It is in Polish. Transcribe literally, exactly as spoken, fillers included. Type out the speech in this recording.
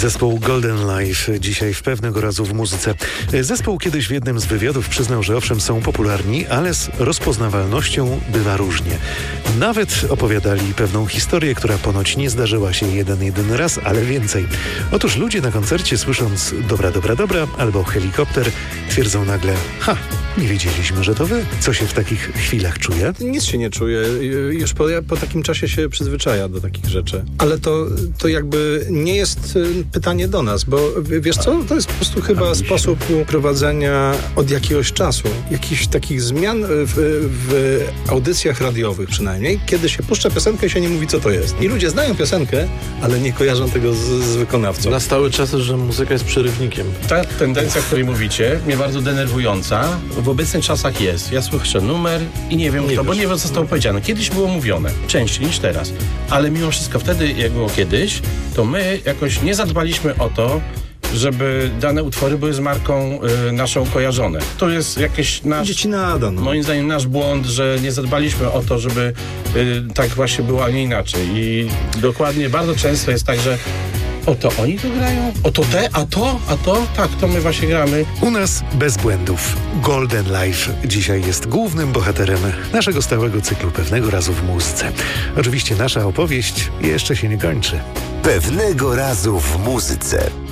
Zespół Golden Life dzisiaj w Pewnego Razu w muzyce. Zespół kiedyś w jednym z wywiadów przyznał, że owszem są popularni, ale z rozpoznawalnością bywa różnie. Nawet opowiadali pewną historię, która ponoć nie zdarzyła się jeden, jedyny raz, ale więcej. Otóż ludzie na koncercie słysząc dobra, dobra, dobra albo helikopter twierdzą nagle, ha, nie wiedzieliśmy, że to wy. Co się w takich chwilach czuje? Nic się nie czuje. Już po, po takim czasie się przyzwyczaja do takich rzeczy. Ale to, to jakby nie jest pytanie do nas, bo wiesz co, to jest po prostu chyba sposób prowadzenia od jakiegoś czasu. Jakichś takich zmian w, w audycjach radiowych przynajmniej, kiedy się puszcza piosenkę i się nie mówi, co to jest. I ludzie znają piosenkę, ale nie kojarzą tego z, z wykonawcą. Nastały czasy, że muzyka jest przerywnikiem. Ta tendencja, o której mówicie, mnie bardzo denerwująca. W obecnych czasach jest. Ja słyszę numer i nie wiem nie kto, wiesz. bo nie wiem, co zostało powiedziane. Kiedyś było mówione, częściej niż teraz. Ale mimo wszystko wtedy, jak było kiedyś, to my jakoś nie zadbaliśmy o to, żeby dane utwory były z marką y, naszą kojarzone. To jest jakiś nasz... Dzieci nada, no. Moim zdaniem nasz błąd, że nie zadbaliśmy o to, żeby y, tak właśnie było, a nie inaczej. I dokładnie bardzo często jest tak, że o to oni to grają? O to te? A to? A to? Tak, to my właśnie gramy. U nas bez błędów. Golden Life dzisiaj jest głównym bohaterem naszego stałego cyklu Pewnego Razu w muzyce. Oczywiście nasza opowieść jeszcze się nie kończy. Pewnego Razu w muzyce.